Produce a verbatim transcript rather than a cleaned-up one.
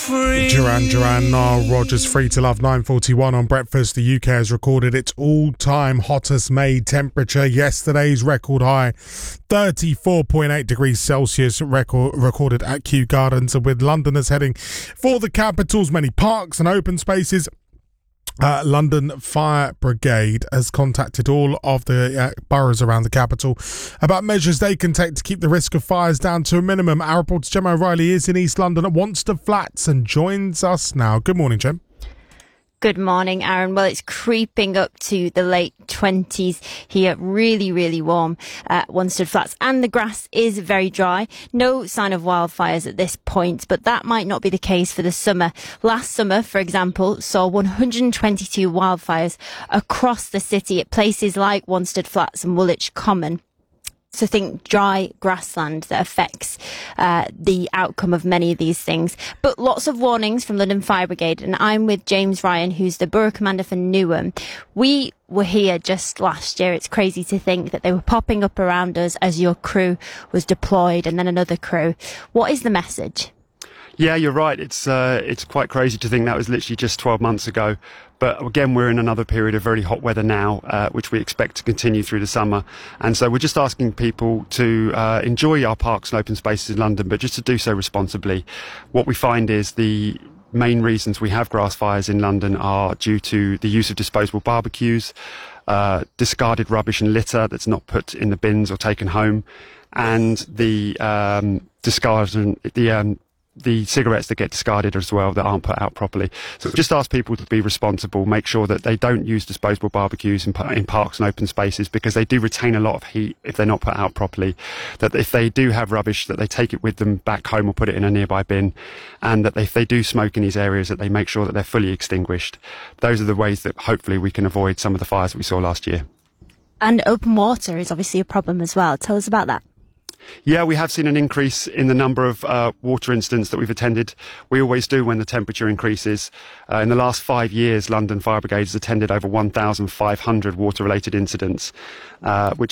Duran Duran, Nile Rodgers, Free to Love, nine forty-one on breakfast. The U K has recorded its all-time hottest May temperature. Yesterday's record high, thirty-four point eight degrees Celsius, record, recorded at Kew Gardens. And with Londoners heading for the capital's many parks and open spaces, Uh, London Fire Brigade has contacted all of the uh, boroughs around the capital about measures they can take to keep the risk of fires down to a minimum. Our reporter Gemma O'Reilly is in East London at Wanstead Flats and joins us now. Good morning, Gem. Good morning, Aaron. Well, it's creeping up to the late twenties here. Really, really warm at Wanstead Flats. And the grass is very dry. No sign of wildfires at this point, but that might not be the case for the summer. Last summer, for example, saw one hundred twenty-two wildfires across the city at places like Wanstead Flats and Woolwich Common. So think dry grassland that affects uh, the outcome of many of these things. But lots of warnings from London Fire Brigade, and I'm with James Ryan, who's the Borough Commander for Newham. We were here just last year. It's crazy to think that they were popping up around us as your crew was deployed and then another crew. What is the message? Yeah, you're right. It's uh, it's quite crazy to think that was literally just twelve months ago. But again, we're in another period of very hot weather now, uh, which we expect to continue through the summer. And so we're just asking people to uh, enjoy our parks and open spaces in London, but just to do so responsibly. What we find is the main reasons we have grass fires in London are due to the use of disposable barbecues, uh, discarded rubbish and litter that's not put in the bins or taken home, and the um, discard the um, the cigarettes that get discarded as well that aren't put out properly. So just ask people to be responsible, make sure that they don't use disposable barbecues in, in parks and open spaces, because they do retain a lot of heat if they're not put out properly. That if they do have rubbish, that they take it with them back home or put it in a nearby bin, and that they, if they do smoke in these areas, that they make sure that they're fully extinguished. Those are the ways that hopefully we can avoid some of the fires that we saw last year. And open water is obviously a problem as well. Tell us about that. Yeah, we have seen an increase in the number of uh, water incidents that we've attended. We always do when the temperature increases. Uh, in the last five years, London Fire Brigade has attended over one thousand five hundred water-related incidents, uh, which